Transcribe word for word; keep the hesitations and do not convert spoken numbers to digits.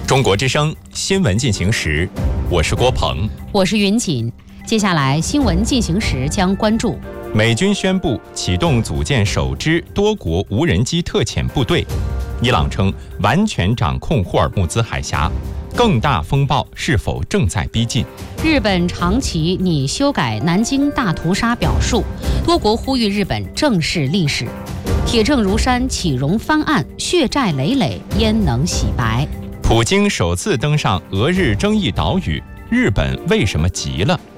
中国之声新闻进行时，我是郭鹏， 我是云锦。接下来新闻进行时将关注： 美军宣布启动组建首支多国无人机特遣部队；伊朗称完全掌控霍尔木兹海峡，更大风暴是否正在逼近？ 日本长崎拟修改南京大屠杀表述，多国呼吁日本正视历史。铁证如山，启容翻案，血债累累，焉能洗白？ 普京首次登上俄日争议岛屿，日本为什么急了？